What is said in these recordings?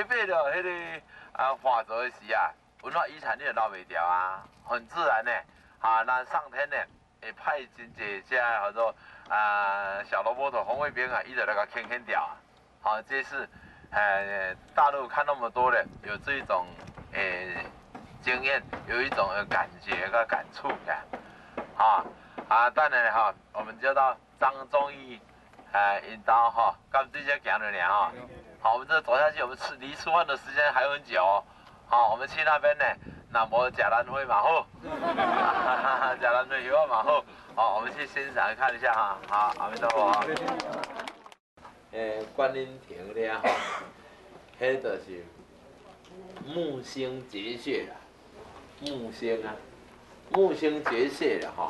买到迄个画作的时啊，文化遗产你就捞袂掉啊，很自然呢。咱上天呢会派真济这叫做小萝卜头红卫兵啊，伊就那个牵掉啊。这是大陆看那么多的，有这种经验，有一种感觉跟感触感。当然我们就到张忠义引导到这些行了呢好，我们这走下去，我们离吃饭的时间还有很久我们去那边呢，那无假兰花嘛好，假兰花油嘛好，我们去欣赏看一下好，阿弥陀佛观音亭了迄就是木星结穴啦，木星木星结穴了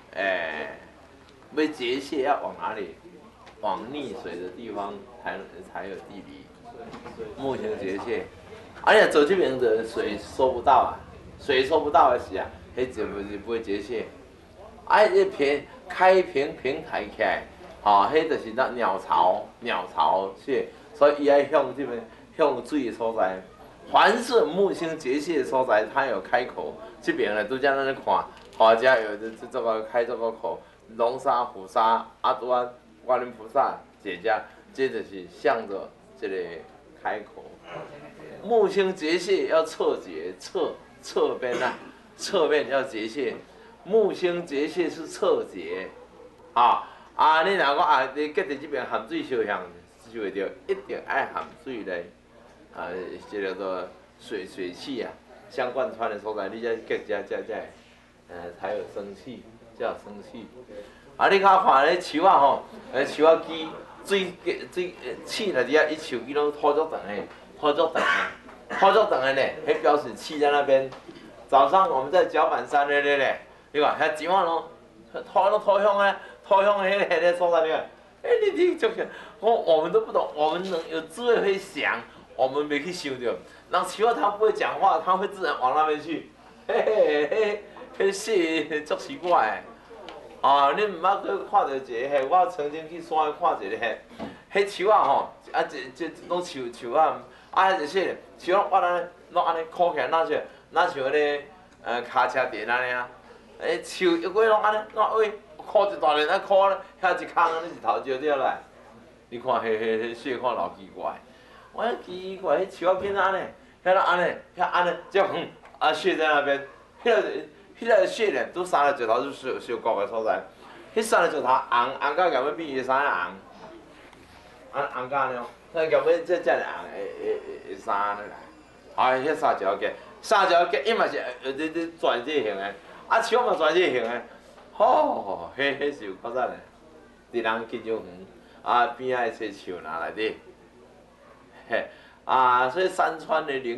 要结穴要往哪里？往溺水的地方才有地理。木星结穴，你走这边的水收不到水收不到的时迄就不会结穴。这开平台起来，迄就是那鸟巢穴，所以伊爱向这边向水的所在。凡是木星结穴的所在，它有开口。这边呢，都叫咱看，画家有的这个开这个口，龙沙、虎沙、阿多安。观音菩萨解家，这就是向着这个开口。木星结穴要侧结，侧边侧面要结穴。木星结穴是侧结，你若讲你隔伫这边含水烧香，就会着一定爱含水嘞，这叫做水气相贯穿的所在，你才隔才有生气，叫生气。你较看咧树树枝水气在底下，伊树枝拢拖足长呢，迄表示气在那边。早上我们在脚板山那咧，你看遐钱拢拖向迄个所在你看，你就是，我们都不懂，我们能有智慧会想，我们没去想着。人树它不会讲话，它会自然往那边去，迄事足奇怪你毋捌去看到一个我曾经去山看一个迄树这拢树迄就说树拢安尼箍起来，哪像迄个卡车店安尼树一尾拢安尼，箍一大片箍遐一空安尼一头招掉来，你看迄雪看老奇怪，我奇怪迄树仔安尼，安尼这远雪在那边，迄个雪呢，都三个石头是小高的所在。迄三个石头红到咸要比伊衫红，红到安尼那咸要这红的衫安尼来。迄三条结，伊嘛是转这型的，树嘛转这型的，迄是有够赞的。伫人金钟园边仔的树林内底，所以山川的灵。